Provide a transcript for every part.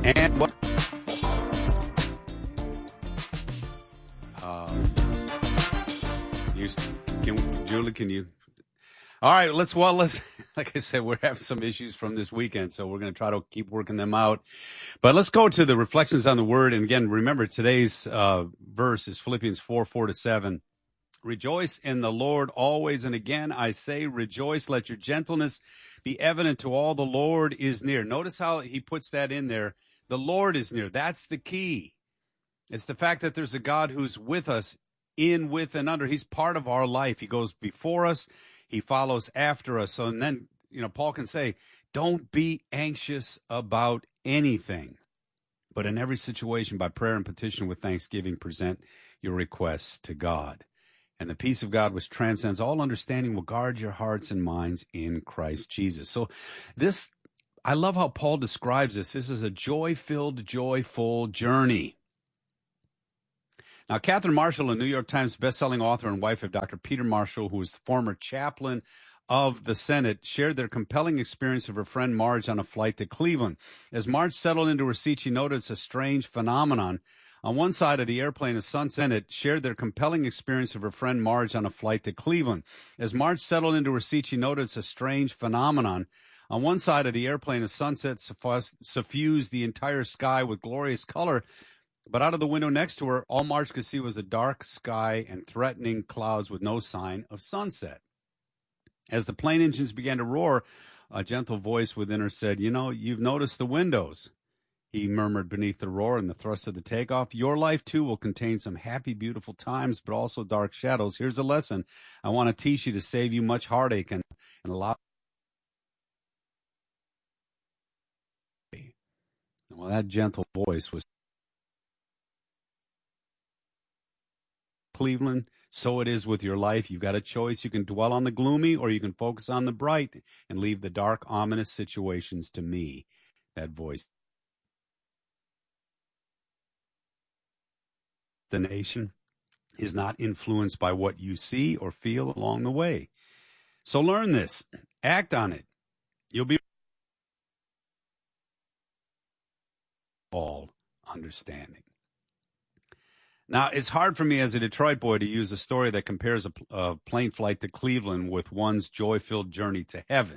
And what? Julie, can you? All right, let's. Like I said, we're having some issues from this weekend, so we're going to try to keep working them out. But let's go to the reflections on the word. And again, remember today's verse is Philippians 4:4-7. Rejoice in the Lord always. And again, I say rejoice. Let your gentleness be evident to all. The Lord is near. Notice how he puts that in there. The Lord is near. That's the key. It's the fact that there's a God who's with us, in, with, and under. He's part of our life. He goes before us. He follows after us. So, and then, Paul can say, don't be anxious about anything, but in every situation, by prayer and petition with thanksgiving, present your requests to God. And the peace of God, which transcends all understanding, will guard your hearts and minds in Christ Jesus. So I love how Paul describes this. This is a joy-filled, joyful journey. Now, Catherine Marshall, a New York Times bestselling author and wife of Dr. Peter Marshall, who was the former chaplain of the Senate, shared their compelling experience of her friend Marge on a flight to Cleveland. As Marge settled into her seat, she noticed a strange phenomenon. On one side of the airplane, a Senate shared their compelling experience of her friend Marge on a flight to Cleveland. As Marge settled into her seat, she noticed a strange phenomenon. On one side of the airplane, a sunset suffused the entire sky with glorious color. But out of the window next to her, all Marge could see was a dark sky and threatening clouds with no sign of sunset. As the plane engines began to roar, a gentle voice within her said, you've noticed the windows. He murmured beneath the roar and the thrust of the takeoff. Your life, too, will contain some happy, beautiful times, but also dark shadows. Here's a lesson I want to teach you to save you much heartache and allow. Well, that gentle voice was Cleveland. So it is with your life. You've got a choice. You can dwell on the gloomy or you can focus on the bright and leave the dark, ominous situations to me. That voice. The nation is not influenced by what you see or feel along the way. So learn this. Act on it. You'll be all understanding. Now, it's hard for me as a Detroit boy to use a story that compares a plane flight to Cleveland with one's joy-filled journey to heaven.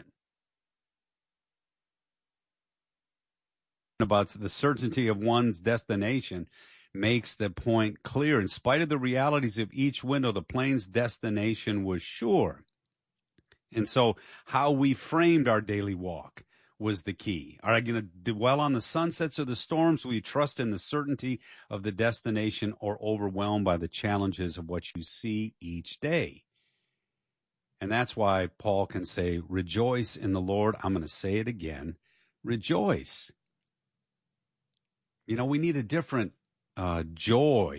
About the certainty of one's destination makes the point clear. In spite of the realities of each window, the plane's destination was sure. And so how we framed our daily walk was the key. Are I going to dwell on the sunsets or the storms? Will you trust in the certainty of the destination or overwhelmed by the challenges of what you see each day? And that's why Paul can say, rejoice in the Lord. I'm going to say it again. Rejoice. We need a different joy